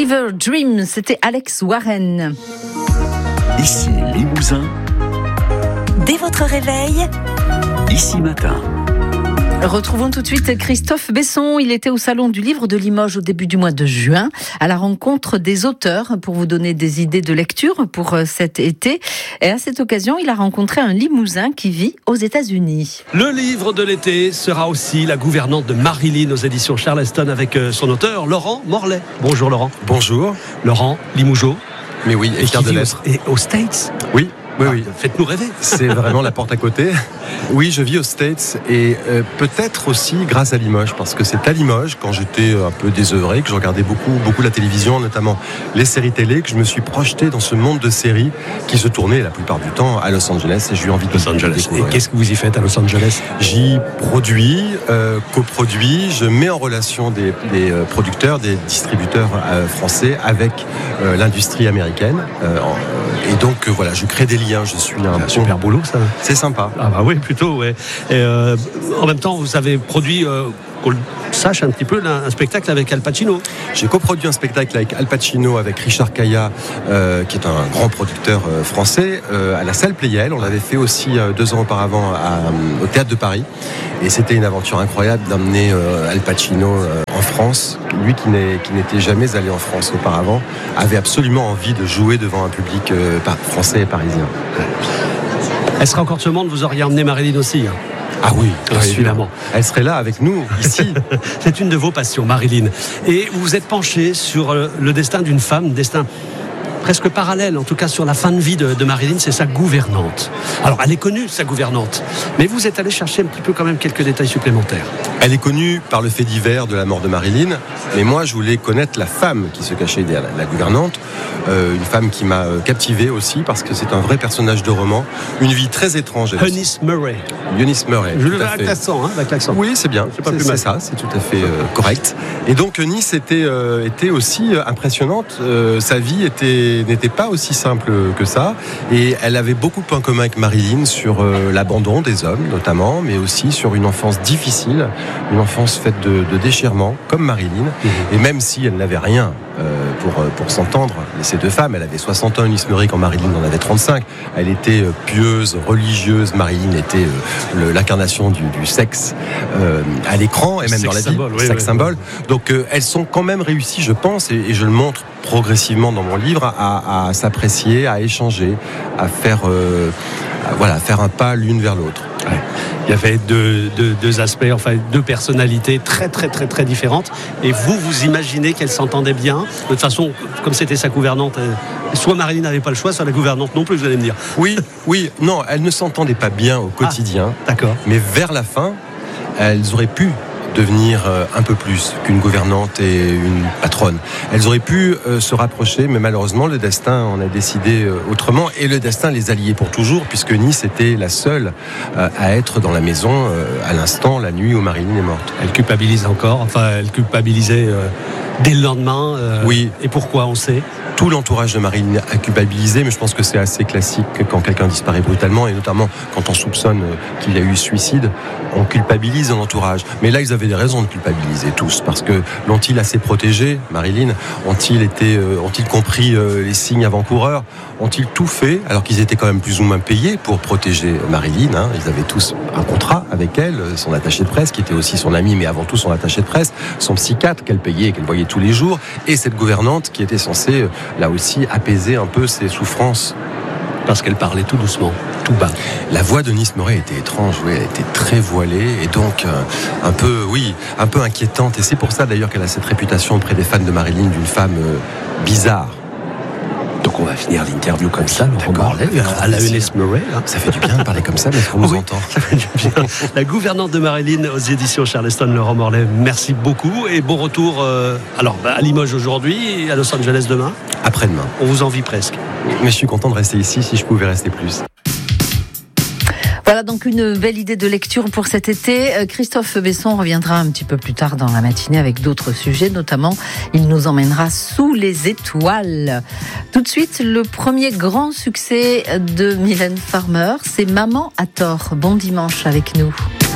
Fever Dream, c'était Alex Warren. Ici Limousin. Dès votre réveil, Ici Matin. Retrouvons tout de suite Christophe Besson. Il était au Salon du Livre de Limoges au début du mois de juin, à la rencontre des auteurs pour vous donner des idées de lecture pour cet été. Et à cette occasion, il a rencontré un Limousin qui vit aux États-Unis. Le livre de l'été sera aussi La gouvernante de Marilyn aux éditions Charleston avec son auteur Laurent Morlet. Bonjour Laurent. Bonjour. Laurent, Limougeot. Mais oui, écart de lettres. Et aux States. Oui. Oui. Faites-nous rêver. C'est vraiment la porte à côté. Oui, je vis aux States et peut-être aussi grâce à Limoges, parce que c'est à Limoges, quand j'étais un peu désœuvré, que je regardais beaucoup la télévision, notamment les séries télé, que je me suis projeté dans ce monde de séries qui se tournait la plupart du temps à Los Angeles et j'ai eu envie de Los Angeles. Et qu'est-ce que vous y faites à Los Angeles ? J'y produis, coproduis, je mets en relation des producteurs, des distributeurs français avec l'industrie américaine. Et donc voilà, je crée des liens. Je suis un super boulot, ça. C'est sympa. Ah bah oui, plutôt, ouais. Et en même temps, vous avez produit, qu'on le sache un petit peu, un spectacle avec Al Pacino. J'ai coproduit un spectacle avec Al Pacino, avec Richard Caillat, qui est un grand producteur français, à la salle Playel. On l'avait fait aussi 2 ans auparavant au Théâtre de Paris. Et c'était une aventure incroyable d'emmener Al Pacino en France. Lui qui n'était jamais allé en France auparavant, avait absolument envie de jouer devant un public français et parisien. Elle serait encore de ce monde, vous auriez emmené Marilyn aussi. Ah oui, évidemment. Elle serait là avec nous, ici. C'est une de vos passions, Marilyn. Et vous vous êtes penché sur le destin d'une femme, destin presque parallèle, en tout cas sur la fin de vie de Marilyn, c'est sa gouvernante. Alors, elle est connue, sa gouvernante, mais vous êtes allé chercher un petit peu quand même quelques détails supplémentaires. Elle est connue par le fait divers de la mort de Marilyn, mais moi je voulais connaître la femme qui se cachait derrière la gouvernante, une femme qui m'a captivé aussi parce que c'est un vrai personnage de roman, une vie très étrange. Eunice Murray. Eunice Murray. Je le veux avec l'accent. Oui, c'est bien, c'est ça, c'est tout à fait correct. Et donc Eunice était aussi impressionnante, sa vie n'était pas aussi simple que ça, et elle avait beaucoup de points communs avec Marilyn sur l'abandon des hommes notamment, mais aussi sur une enfance difficile, une enfance faite de déchirements comme Marilyn. Et même si elle n'avait rien pour s'entendre, ces deux femmes, elle avait 60 ans, Eunice Murray, quand Marilyn en avait 35. Elle était pieuse, religieuse. Marilyn était l'incarnation du sexe à l'écran et même dans la vie, sexe symbole. Donc elles sont quand même réussies, je pense, et je le montre progressivement dans mon livre, à s'apprécier, à échanger, à faire un pas l'une vers l'autre. Ouais. Il y avait deux aspects, enfin 2 personnalités très très très très différentes. Et vous imaginez qu'elles s'entendaient bien. De toute façon, comme c'était sa gouvernante, soit Marilyn n'avait pas le choix, soit la gouvernante non plus, vous allez me dire. Oui, non, elles ne s'entendaient pas bien au quotidien. D'accord. Mais vers la fin, elles auraient pu devenir un peu plus qu'une gouvernante et une patronne. Elles auraient pu se rapprocher, mais malheureusement le destin en a décidé autrement, et le destin les a liés pour toujours, puisque Nice était la seule à être dans la maison à l'instant, la nuit où Marilyn est morte. Elle culpabilise encore, elle culpabilisait dès le lendemain. Oui. Et pourquoi, on sait ? Tout l'entourage de Marilyn a culpabilisé, mais je pense que c'est assez classique quand quelqu'un disparaît brutalement, et notamment quand on soupçonne qu'il y a eu suicide, on culpabilise l'entourage. Mais là, ils avaient des raisons de culpabiliser tous, parce que l'ont-ils assez protégé, Marilyn ? Ont-ils compris les signes avant-coureurs ? Ont-ils tout fait, alors qu'ils étaient quand même plus ou moins payés pour protéger Marilyn, hein ? Ils avaient tous un contrat avec elle, son attaché de presse, qui était aussi son ami, mais avant tout son attaché de presse, son psychiatre qu'elle payait et qu'elle voyait tous les jours, et cette gouvernante qui était censée là aussi apaiser un peu ses souffrances. Parce qu'elle parlait tout doucement, tout bas. La voix de Eunice Murray était étrange, oui, elle était très voilée et donc un peu inquiétante. Et c'est pour ça d'ailleurs qu'elle a cette réputation auprès des fans de Marilyn d'une femme bizarre. Donc on va finir l'interview comme ça, Laurent Morlet, à la Eunice Murray. Hein. Ça fait du bien de parler comme ça, mais on nous entend. Ça fait du bien. La gouvernante de Marilyn aux éditions Charleston, Laurent Morlet, merci beaucoup et bon retour à Limoges aujourd'hui et à Los Angeles demain. Après-demain. On vous envie presque. Mais je suis content de rester ici, si je pouvais rester plus. Voilà donc une belle idée de lecture pour cet été. Christophe Besson reviendra un petit peu plus tard dans la matinée avec d'autres sujets, notamment il nous emmènera sous les étoiles. Tout de suite, le premier grand succès de Mylène Farmer, c'est Maman a tort. Bon dimanche avec nous.